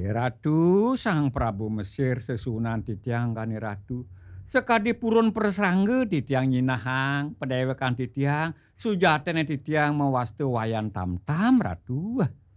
Ratu Sang Prabu Mesir sesunan titiang kani ratu. Sekadi purun persangge titiang nyinahang, pedewekan titiang, sujatene titiang mewastu wayan tam-tam ratu.